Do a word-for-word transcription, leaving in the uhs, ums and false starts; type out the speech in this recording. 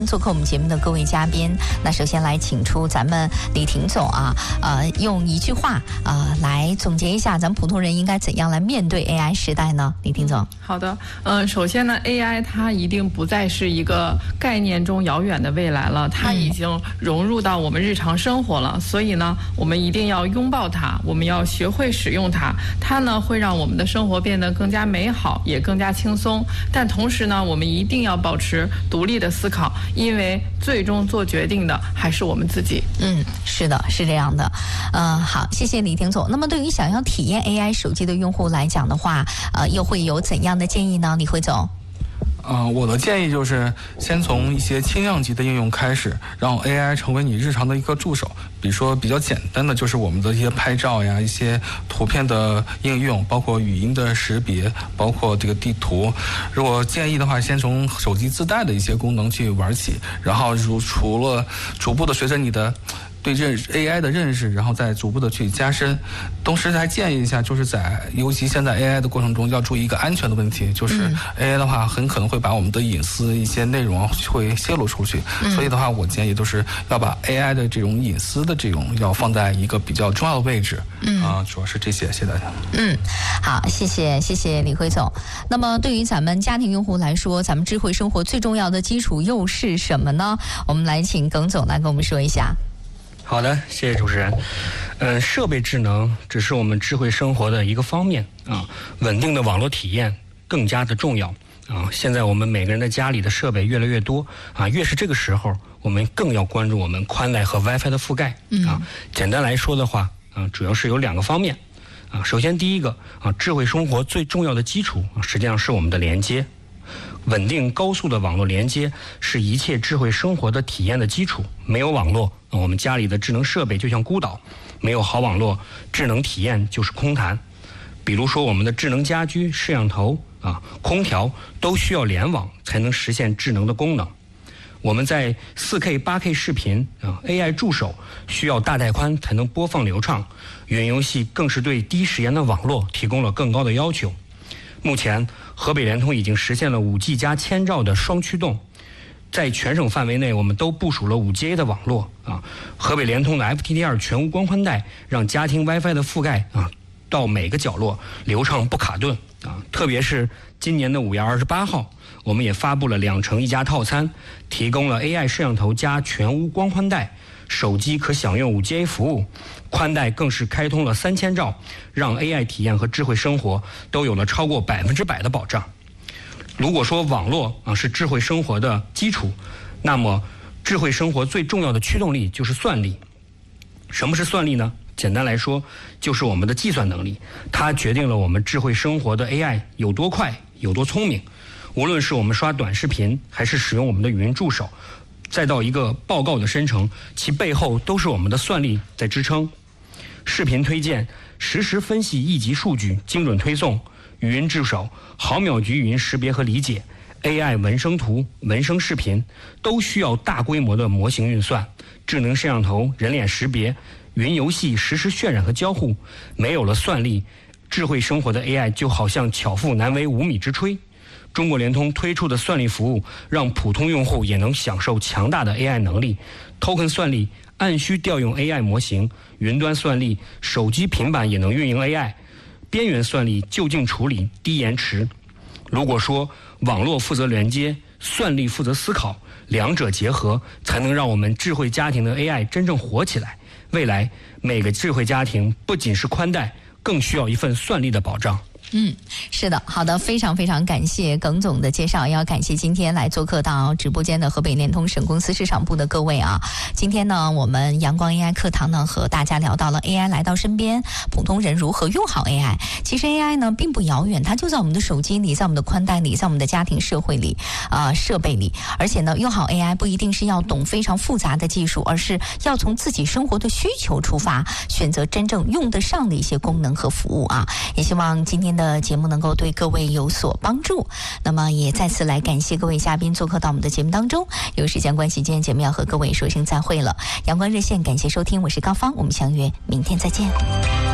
做客我们节目的各位嘉宾，那首先来请出咱们李婷总啊，呃，用一句话呃来总结一下，咱们普通人应该怎样来面对 A I 时代呢？李婷总。 好的，嗯、呃，首先呢 ，A I 它一定不再是一个概念中遥远的未来了，它已经融入到我们日常生活了，所以呢，我们一定要拥抱它，我们要学会使用它，它呢会让我们的生活变得更加美好，也更加轻松。但同时呢，我们一定要保持独立的思考。因为最终做决定的还是我们自己。 嗯，是的，是这样的。呃，好，谢谢李婷总。那么对于想要体验 A I 手机的用户来讲的话，呃，又会有怎样的建议呢？李辉总。 呃，我的建议就是先从一些轻量级的应用开始，让 A I 成为你日常的一个助手。比如说比较简单的就是我们的一些拍照呀，一些图片的应用，包括语音的识别，包括这个地图。如果建议的话，先从手机自带的一些功能去玩起，然后如除了逐步的随着你的对认 A I 的认识，然后再逐步的去加深。同时还建议一下，就是在尤其现在 A I 的过程中，要注意一个安全的问题，就是 A I 的话很可能会把我们的隐私一些内容会泄露出去，嗯、所以的话，我建议都是要把 A I 的这种隐私的这种要放在一个比较重要的位置。嗯啊、呃，主要是这些，谢谢大家。 嗯，好，谢谢谢谢李辉总。那么对于咱们家庭用户来说，咱们智慧生活最重要的基础又是什么呢？我们来请耿总来跟我们说一下。 好的，谢谢主持人。嗯、呃，设备智能只是我们智慧生活的一个方面啊，稳定的网络体验更加的重要啊。现在我们每个人的家里的设备越来越多啊，越是这个时候，我们更要关注我们宽带和 WiFi 的覆盖啊。简单来说的话啊，主要是有两个方面啊。首先第一个啊，智慧生活最重要的基础啊，实际上是我们的连接。稳定高速的网络连接是一切智慧生活的体验的基础。没有网络，我们家里的智能设备就像孤岛；没有好网络，智能体验就是空谈。比如说我们的智能家居、摄像头啊、空调都需要联网才能实现智能的功能。我们在 四K、八K 视频啊 ，A I 助手需要大带宽才能播放流畅，云游戏更是对低时延的网络提供了更高的要求。目前，河北联通已经实现了 五 G 加千兆的双驱动，在全省范围内，我们都部署了 五 G A 的网络啊。河北联通的 F T D 二 全屋光宽带，让家庭 WiFi 的覆盖啊到每个角落流畅不卡顿啊。特别是今年的五月二十八号，我们也发布了两城一家套餐，提供了 A I 摄像头加全屋光宽带，手机可享用 五 G A 服务。宽带更是开通了三千兆，让 A I 体验和智慧生活都有了超过百分之百的保障。如果说网络啊是智慧生活的基础，那么智慧生活最重要的驱动力就是算力。什么是算力呢？简单来说，就是我们的计算能力，它决定了我们智慧生活的 A I 有多快、有多聪明。无论是我们刷短视频，还是使用我们的语音助手，再到一个报告的生成，其背后都是我们的算力在支撑。视频推荐、实时分析一级数据、精准推送；语音助手、毫秒级语音识别和理解； A I 文声图、文声视频，都需要大规模的模型运算。智能摄像头、人脸识别、云游戏实时渲染和交互，没有了算力，智慧生活的 A I 就好像巧妇难为无米之炊。中国联通推出的算力服务，让普通用户也能享受强大的 A I 能力。Token 算力按需调用 A I 模型，云端算力手机平板也能运营 A I， 边缘算力就近处理，低延迟。如果说网络负责连接，算力负责思考，两者结合，才能让我们智慧家庭的 A I 真正火起来。未来每个智慧家庭不仅是宽带，更需要一份算力的保障。 嗯，是的，好的，非常非常感谢耿总的介绍，也要感谢今天来做客到直播间的河北联通省公司市场部的各位啊。今天呢，我们阳光 A I 课堂呢和大家聊到了 A I 来到身边，普通人如何用好 A I。其实 A I 呢并不遥远，它就在我们的手机里，在我们的宽带里，在我们的家庭社会里啊、呃、设备里。而且呢，用好 A I 不一定是要懂非常复杂的技术，而是要从自己生活的需求出发，选择真正用得上的一些功能和服务啊。也希望今天的的节目能够对各位有所帮助。那么也再次来感谢各位嘉宾做客到我们的节目当中。有时间关系，今天节目要和各位说声再会了。阳光热线，感谢收听，我是高芳，我们相约明天再见。